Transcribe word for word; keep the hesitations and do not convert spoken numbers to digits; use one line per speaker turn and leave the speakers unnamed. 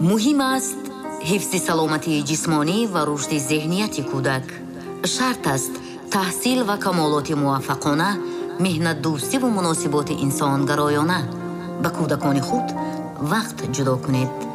муҳим аст ҳифзи саломатии ҷисмонӣ ва рушди зеҳнияти кӯдак. шарт аст таҳсил ва камолоти муваффақона, меҳнатдӯстиву муносиботи инсонгароёна. ба кӯдакони худ вақт ҷудо кунед.